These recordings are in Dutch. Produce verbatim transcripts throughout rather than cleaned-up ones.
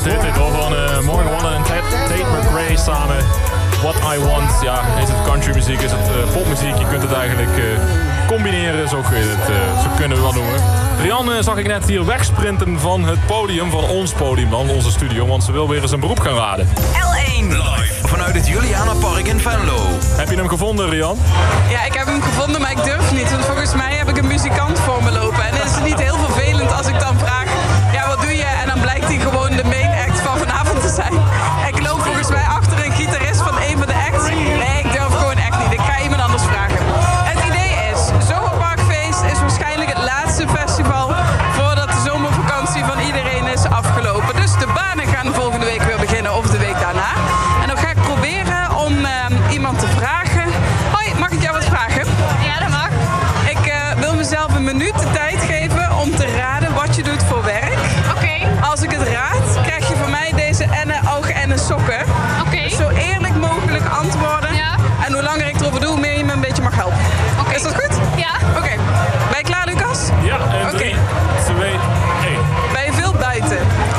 dit, dit hoor van uh, Morgan Wallen en Tate McRae samen. What I Want. Ja, is het country muziek, is het uh, popmuziek? Je kunt het eigenlijk uh, combineren, zo, kun je het, uh, zo kunnen we wel noemen. Rian uh, zag ik net hier wegsprinten van het podium, van ons podium, van onze studio, want ze wil weer eens een beroep gaan raden. L één live vanuit het Julianapark in Venlo. Heb je hem gevonden, Rian? Ja, ik heb hem gevonden, maar ik durf niet. Want volgens mij heb ik een muzikant voor me lopen. En het is niet heel vervelend als ik dan vraag, ja, wat doe je? En dan blijkt hij gewoon de main act van vanavond te zijn. Ik loop volgens mij achter een gitarist van een van de acts. Nee, ik durf gewoon echt niet. Ik ga iemand anders vragen. Het idee is, Zomerparkfeest is waarschijnlijk het laatste festival voordat de zomervakantie van iedereen is afgelopen. Dus de banen gaan volgende week weer beginnen of de week daarna. En dan ga ik proberen om uh, iemand te vragen. Hoi, mag ik jou wat vragen? Ja, dat mag. Ik uh, wil mezelf een minuut de tijd geven om te raden wat je doet voor werk. Oké. Okay. Als ik het raad, krijg je van mij deze enne ogen en een sokken. Oké. Okay. Dus zo eerlijk mogelijk antwoorden. Ja. En hoe langer ik erover doe, hoe meer je me een beetje mag helpen. Oké. Okay. Is dat goed? Ja. Oké. Okay. Ben je klaar, Lucas? Ja, en drie, okay. twee, één. Ben je veel buiten?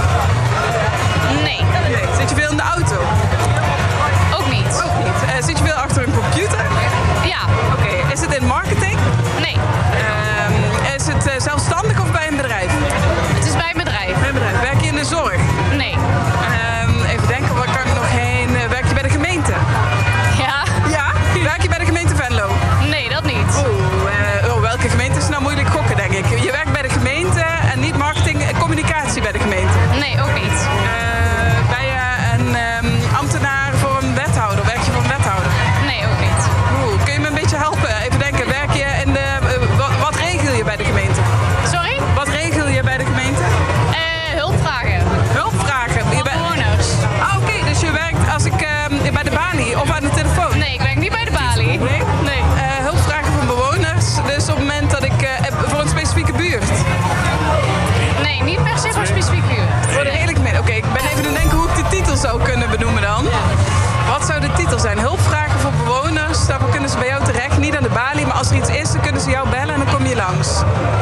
Nee. Nee. Zit je veel in de auto? Ook niet. Ook niet. Uh, zit je veel achter een computer? Ja. Oké. Okay. Is het in marketing? Nee. Uh, is het uh, zelfstandig of bij een bedrijf? Het is bij een bedrijf. Bij een bedrijf. Werk je in de zorg? Nee. Uh, even denken, waar kan ik nog heen? Uh, werk je bij de gemeente? Ja. Ja? Werk je bij de gemeente Venlo? Nee, dat niet. Oeh, uh, oh, welke gemeente is nou moeilijk gokken, denk ik. Je werkt bij de gemeente en niet marketing en communicatie bij de gemeente? Nee, ook niet. Uh, ben je een um, ambtenaar voor een wethouder? Werk je voor een wethouder? Nee, ook niet. Oeh, kun je me een beetje helpen? Even denken, werk je in de... Uh, wat, wat regel je bij de gemeente? Sorry? Wat regel je bij de gemeente? Uh, hulpvragen. Hulpvragen? Van je bent... bewoners. Ah, oké, okay, dus je werkt als ik uh, bij de balie of aan de telefoon? Nee, ik werk niet bij de balie. Nee? Nee. Uh, hulpvragen van bewoners, dus op het moment dat ik... Uh, voor een specifieke buurt? Nee, niet per se voor een specifieke buurt. Voor de hele gemeente. Oké, okay, ik ben even aan het denken hoe ik de titel zou kunnen benoemen dan. Wat zou de titel zijn? Hulpvragen voor bewoners. Daarvoor kunnen ze bij jou terecht. Niet aan de balie, maar als er iets is, dan kunnen ze jou bellen en dan kom je langs.